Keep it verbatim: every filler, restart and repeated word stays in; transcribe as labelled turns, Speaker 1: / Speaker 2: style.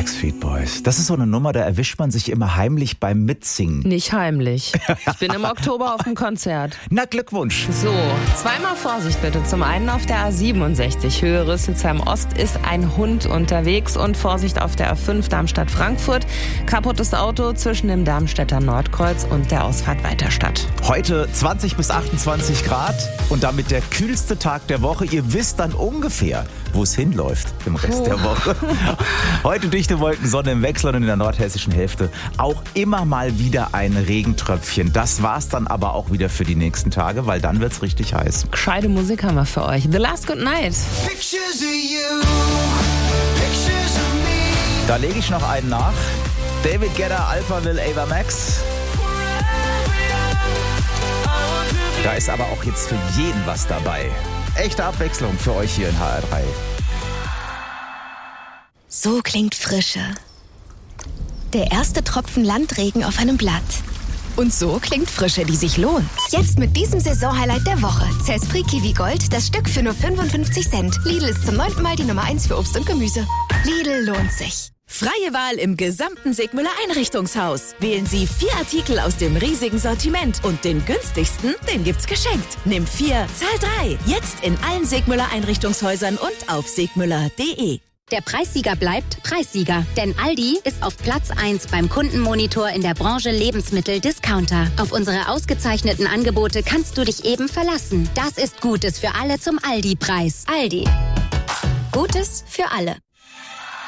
Speaker 1: Backstreet Boys. Das ist so eine Nummer, da erwischt man sich immer heimlich beim Mitsingen.
Speaker 2: Nicht heimlich. Ich bin im Oktober auf dem Konzert.
Speaker 1: Na, Glückwunsch.
Speaker 2: So, zweimal Vorsicht bitte. Zum einen auf der A siebenundsechzig Höhe Rüsselsheim Ost ist ein Hund unterwegs und Vorsicht auf der A fünf Darmstadt-Frankfurt. Kaputtes Auto zwischen dem Darmstädter Nordkreuz und der Ausfahrt Weiterstadt.
Speaker 1: Heute zwanzig bis achtundzwanzig Grad und damit der kühlste Tag der Woche. Ihr wisst dann ungefähr, wo es hinläuft im Rest Puh. der Woche. Heute dichte Wolken, Sonne im Wechsel und in der nordhessischen Hälfte auch immer mal wieder ein Regentröpfchen. Das war's dann aber auch wieder für die nächsten Tage, weil dann wird's richtig heiß.
Speaker 2: Gescheite Musik haben wir für euch. The Last Good Night.
Speaker 1: Da lege ich noch einen nach. David Guetta, Alphaville, Ava Max. Da ist aber auch jetzt für jeden was dabei. Echte Abwechslung für euch hier in H R drei.
Speaker 3: So klingt Frische. Der erste Tropfen Landregen auf einem Blatt. Und so klingt Frische, die sich lohnt. Jetzt mit diesem Saisonhighlight der Woche. Zespri Kiwi Gold, das Stück für nur fünfundfünfzig Cent. Lidl ist zum neunten Mal die Nummer eins für Obst und Gemüse. Lidl lohnt sich.
Speaker 4: Freie Wahl im gesamten Sigmüller Einrichtungshaus. Wählen Sie vier Artikel aus dem riesigen Sortiment und den günstigsten, den gibt's geschenkt. Nimm vier, zahl drei. Jetzt in allen Sigmüller Einrichtungshäusern und auf sigmüller punkt de.
Speaker 5: Der Preissieger bleibt Preissieger, denn Aldi ist auf Platz eins beim Kundenmonitor in der Branche Lebensmittel-Discounter. Auf unsere ausgezeichneten Angebote kannst du dich eben verlassen. Das ist Gutes für alle zum Aldi-Preis. Aldi. Gutes für alle.